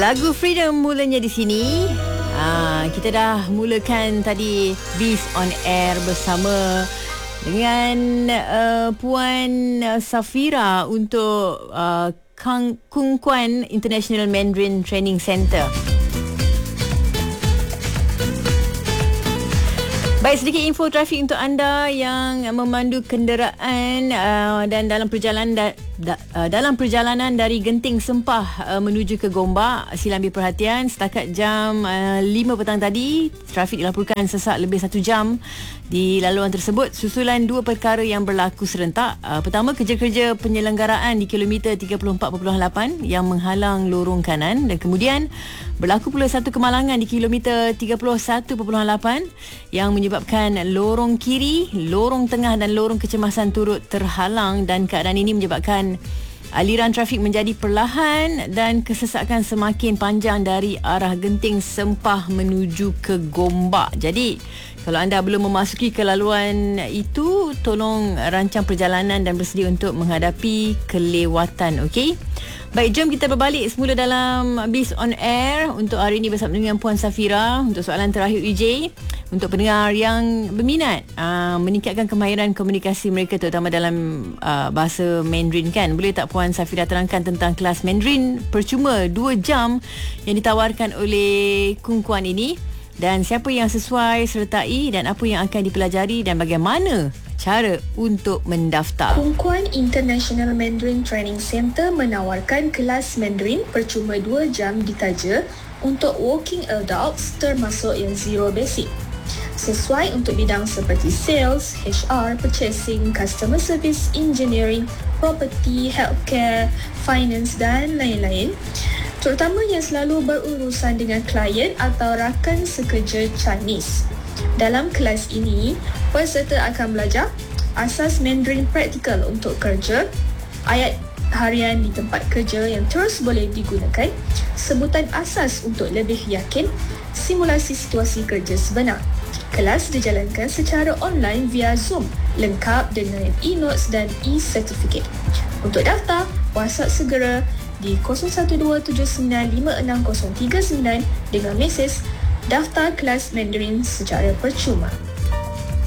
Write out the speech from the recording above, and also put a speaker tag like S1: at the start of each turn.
S1: Lagu Freedom mulanya di sini. Kita dah mulakan tadi Biz on Air bersama dengan Puan Safira untuk Kung Kuan International Mandarin Training Center. Baik, sedikit info trafik untuk anda yang memandu kenderaan dan dalam perjalanan dari Genting Sempah menuju ke Gombak. Sila ambil perhatian, setakat jam 5 petang tadi trafik dilaporkan sesak lebih 1 jam di laluan tersebut susulan 2 perkara yang berlaku serentak. Pertama, kerja-kerja penyelenggaraan di kilometer 34.8 yang menghalang lorong kanan, dan kemudian berlaku pula satu kemalangan di kilometer 31.8 yang menyebabkan lorong kiri, lorong tengah dan lorong kecemasan turut terhalang, dan keadaan ini menyebabkan aliran trafik menjadi perlahan dan kesesakan semakin panjang dari arah Genting Sempah menuju ke Gombak. Jadi kalau anda belum memasuki ke laluan itu, tolong rancang perjalanan dan bersedia untuk menghadapi kelewatan, okey? Baik, jom kita berbalik semula dalam Biz on Air untuk hari ini bersama dengan Puan Safira untuk soalan terakhir EJ. Untuk pendengar yang berminat meningkatkan kemahiran komunikasi mereka terutama dalam bahasa Mandarin kan, boleh tak Puan Safira terangkan tentang kelas Mandarin percuma 2 jam yang ditawarkan oleh Kung Kuan ini, dan siapa yang sesuai sertai dan apa yang akan dipelajari dan bagaimana cara untuk mendaftar.
S2: Kung Kuan International Mandarin Training Center menawarkan kelas Mandarin percuma 2 jam ditaja untuk working adults termasuk yang zero basic. Sesuai untuk bidang seperti sales, HR, purchasing, customer service, engineering, property, healthcare, finance dan lain-lain, terutama yang selalu berurusan dengan klien atau rakan sekerja Chinese. Dalam kelas ini, peserta akan belajar asas Mandarin praktikal untuk kerja, ayat harian di tempat kerja yang terus boleh digunakan, sebutan asas untuk lebih yakin, simulasi situasi kerja sebenar. Kelas dijalankan secara online via Zoom, lengkap dengan e-notes dan e-certificate. Untuk daftar, WhatsApp segera di 0127956039 dengan mesej daftar kelas Mandarin secara percuma.